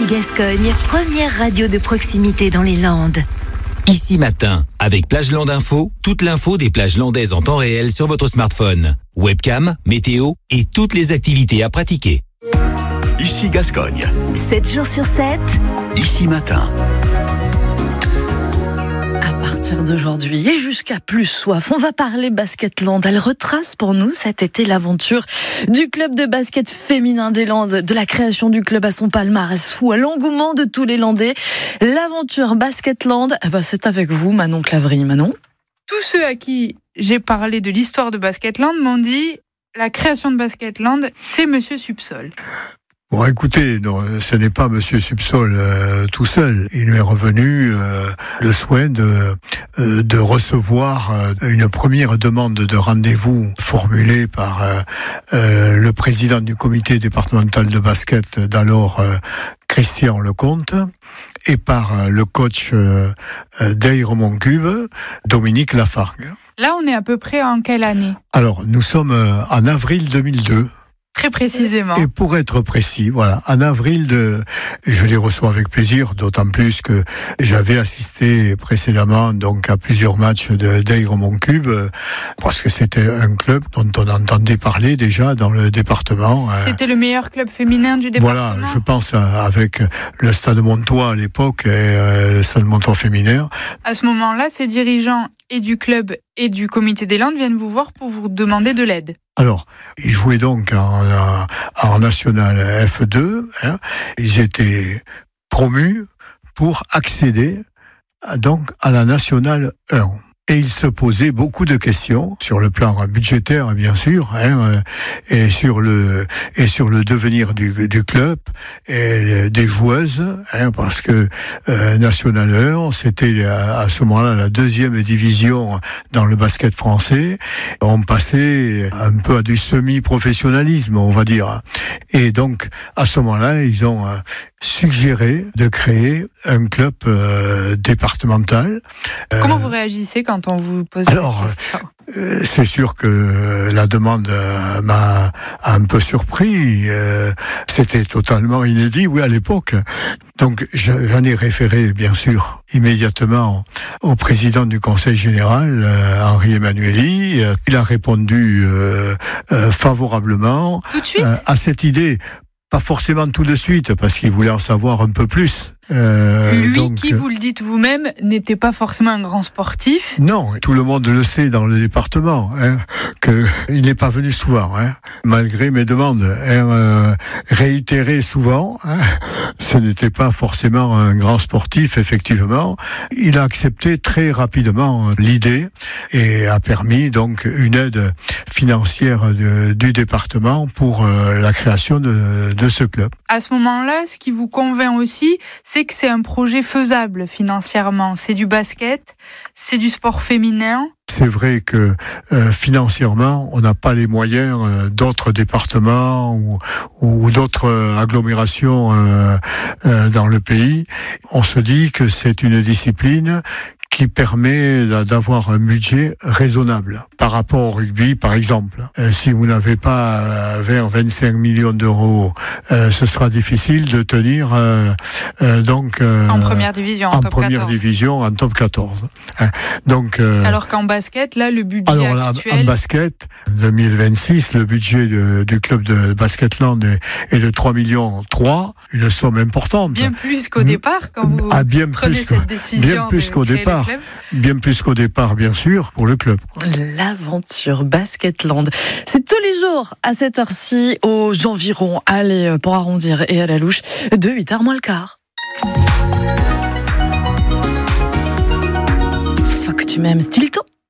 Ici Gascogne, première radio de proximité dans les Landes. Ici Matin, avec Plageland Info, toute l'info des plages landaises en temps réel sur votre smartphone. Webcam, météo et toutes les activités à pratiquer. Ici Gascogne. 7 jours sur 7. Ici Matin. À partir d'aujourd'hui et jusqu'à plus soif, on va parler Basketland. Elle retrace pour nous cet été l'aventure du club de basket féminin des Landes, de la création du club à son palmarès fou, à l'engouement de tous les Landais. L'aventure Basketland, c'est avec vous, Manon Clavry. Manon ? Tous ceux à qui j'ai parlé de l'histoire de Basketland m'ont dit la création de Basketland, c'est Monsieur Subsol. Bon, écoutez, non, ce n'est pas Monsieur Subsol tout seul. Il lui est revenu le soin de recevoir une première demande de rendez-vous formulée par le président du comité départemental de basket d'alors, Christian Lecomte, et par le coach d'Aire-Montcube, Dominique Lafargue. Là, on est à peu près en quelle année ? Alors, nous sommes en avril 2002. Très précisément. Et pour être précis, voilà, en avril je les reçois avec plaisir, d'autant plus que j'avais assisté précédemment donc à plusieurs matchs d'Aire-Montcube, parce que c'était un club dont on entendait parler déjà dans le département. C'était le meilleur club féminin du département. Voilà, je pense avec le Stade Montois à l'époque et le Stade Montois féminin. À ce moment-là, ces dirigeants et du club et du comité des Landes viennent vous voir pour vous demander de l'aide. Alors, ils jouaient donc en National F2. Ils étaient promus pour accéder donc à la National 1. Et il se posait beaucoup de questions sur le plan budgétaire, bien sûr, et sur le devenir du club et des joueuses, parce que National 1, c'était à ce moment-là la deuxième division dans le basket français. On passait un peu à du semi-professionnalisme, on va dire. Et donc, à ce moment-là, ils ont suggéré de créer un club départemental. Comment vous réagissez quand on vous pose cette question ? C'est sûr que la demande m'a un peu surpris. C'était totalement inédit, oui, à l'époque. Donc, j'en ai référé, bien sûr, immédiatement au président du Conseil général, Henri Emmanuelli. Il a répondu favorablement tout de suite à cette idée. Pas forcément tout de suite, parce qu'il voulait en savoir un peu plus. Lui, qui, vous le dites vous-même, n'était pas forcément un grand sportif. Non, tout le monde le sait dans le département, qu'il n'est pas venu souvent, malgré mes demandes réitérées souvent. Ce n'était pas forcément un grand sportif, effectivement. Il a accepté très rapidement l'idée et a permis donc une aide financière du département pour la création de ce club. À ce moment-là, ce qui vous convainc aussi, c'est que c'est un projet faisable financièrement. C'est du basket, c'est du sport féminin. C'est vrai que financièrement, on n'a pas les moyens d'autres départements ou d'autres agglomérations dans le pays. On se dit que c'est une discipline qui permet d'avoir un budget raisonnable par rapport au rugby, par exemple. Si vous n'avez pas 20-25 millions d'euros, ce sera difficile de tenir en première division, en top 14. En première division, en top 14. Donc, alors qu'en basket, là, le budget actuel... En basket, 2026, le budget du club de Basketland est de 3,3 millions, une somme importante. Bien plus qu'au départ, quand vous prenez cette décision. Bien plus qu'au départ. Bien plus qu'au départ, bien sûr, pour le club. L'aventure Basketland. C'est tous les jours à cette heure-ci, aux environs, allez, pour arrondir et à la louche, de 8h moins le quart. Faut que tu m'aimes, Stilton.